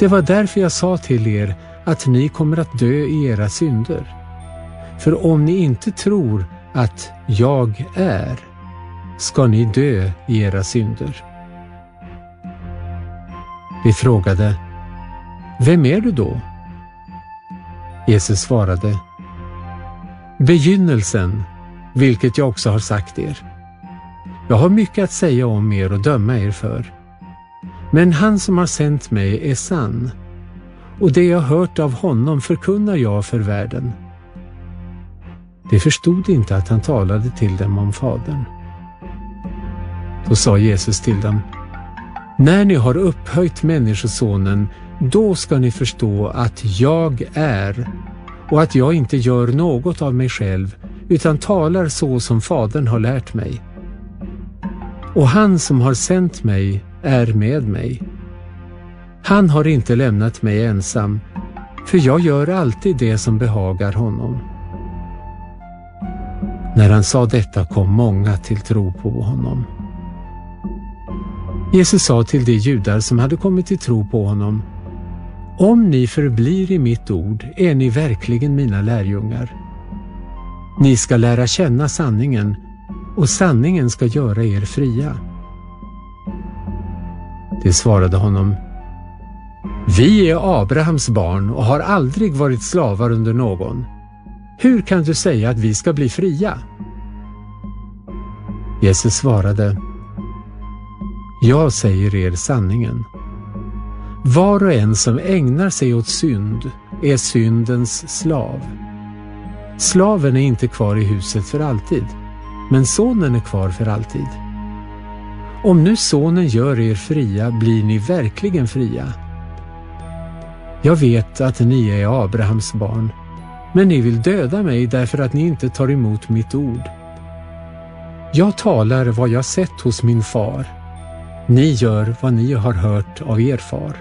Det var därför jag sa till er att ni kommer att dö i era synder. För om ni inte tror att jag är, ska ni dö i era synder. Vi frågade: vem är du då? Jesus svarade: begynnelsen, vilket jag också har sagt er. Jag har mycket att säga om er och döma er för. Men han som har sänt mig är sann, och det jag hört av honom förkunnar jag för världen. De förstod inte att han talade till dem om Fadern. Då sa Jesus till dem: när ni har upphöjt Människosonen, då ska ni förstå att jag är, och att jag inte gör något av mig själv, utan talar så som Fadern har lärt mig. Och han som har sänt mig är med mig. Han har inte lämnat mig ensam, för jag gör alltid det som behagar honom. När han sa detta kom många till tro på honom. Jesus sa till de judar som hade kommit till tro på honom: om ni förblir i mitt ord är ni verkligen mina lärjungar. Ni ska lära känna sanningen, och sanningen ska göra er fria. De svarade honom: vi är Abrahams barn och har aldrig varit slavar under någon. Hur kan du säga att vi ska bli fria? Jesus svarade: jag säger er sanningen. Var och en som ägnar sig åt synd är syndens slav. Slaven är inte kvar i huset för alltid, men sonen är kvar för alltid. Om nu sonen gör er fria, blir ni verkligen fria. Jag vet att ni är Abrahams barn, men ni vill döda mig därför att ni inte tar emot mitt ord. Jag talar vad jag sett hos min far. Ni gör vad ni har hört av er far.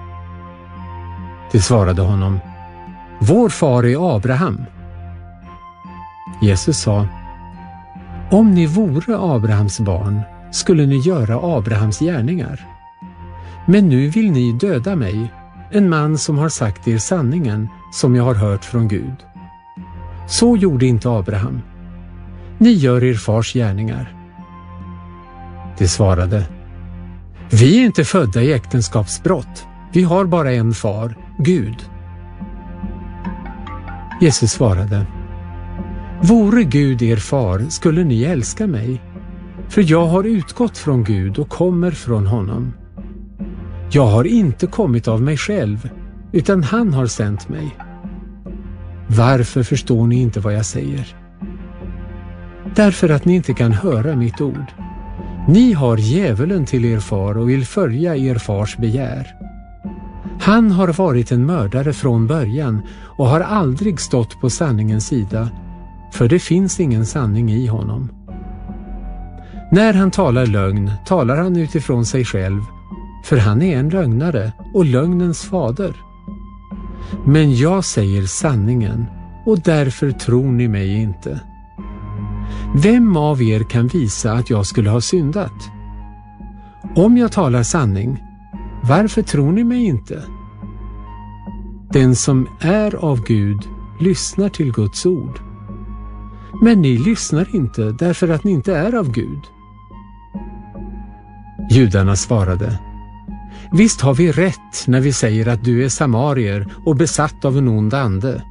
De svarade honom: vår far är Abraham. Jesus sa: om ni vore Abrahams barn skulle ni göra Abrahams gärningar. Men nu vill ni döda mig, en man som har sagt er sanningen som jag har hört från Gud. Så gjorde inte Abraham. Ni gör er fars gärningar. De svarade: vi är inte födda i äktenskapsbrott. Vi har bara en far, Gud. Jesus svarade: vore Gud er far skulle ni älska mig, för jag har utgått från Gud och kommer från honom. Jag har inte kommit av mig själv, utan han har sänt mig. Varför förstår ni inte vad jag säger? Därför att ni inte kan höra mitt ord. Ni har djävulen till er far och vill följa er fars begär. Han har varit en mördare från början och har aldrig stått på sanningens sida, för det finns ingen sanning i honom. När han talar lögn talar han utifrån sig själv, för han är en lögnare och lögnens fader. Men jag säger sanningen, och därför tror ni mig inte. Vem av er kan visa att jag skulle ha syndat? Om jag talar sanning, varför tror ni mig inte? Den som är av Gud lyssnar till Guds ord. Men ni lyssnar inte därför att ni inte är av Gud. Judarna svarade: visst har vi rätt när vi säger att du är samarier och besatt av en ond ande.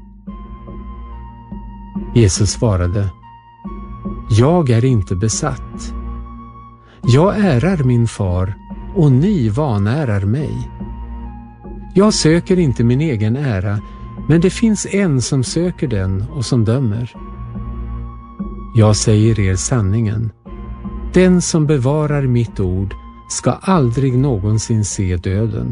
Jesus svarade: jag är inte besatt. Jag ärar min far och ni vanärar mig. Jag söker inte min egen ära, men det finns en som söker den och som dömer. Jag säger er sanningen. Den som bevarar mitt ord ska aldrig någonsin se döden.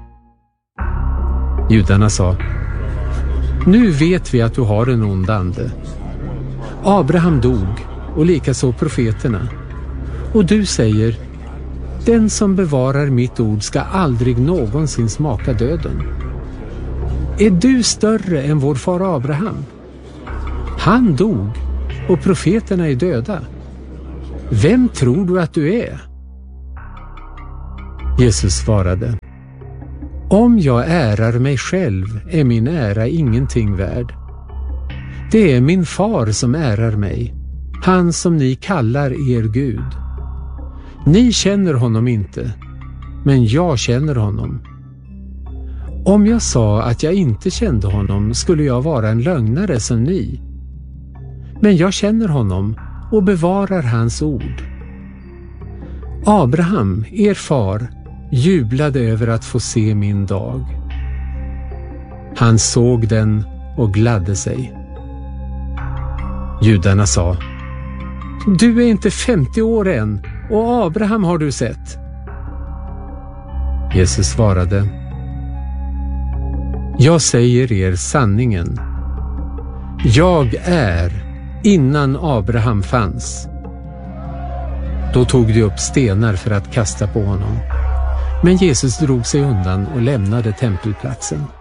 Judarna sa: nu vet vi att du har en ond ande. Abraham dog och likaså profeterna. Och du säger: den som bevarar mitt ord ska aldrig någonsin smaka döden. Är du större än vår far Abraham? Han dog och profeterna är döda. Vem tror du att du är? Jesus svarade: Om jag ärar mig själv är min ära ingenting värd. Det är min far som ärar mig, han som ni kallar er Gud. Ni känner honom inte, men jag känner honom. Om jag sa att jag inte kände honom skulle jag vara en lögnare som ni. Men jag känner honom och bevarar hans ord. Abraham, er far, jublade över att få se min dag. Han såg den och gladde sig. Judarna sa: Du är inte 50 år än, och Abraham har du sett. Jesus svarade: Jag säger er sanningen. Jag är innan Abraham fanns. Då tog de upp stenar för att kasta på honom. Men Jesus drog sig undan och lämnade tempelplatsen.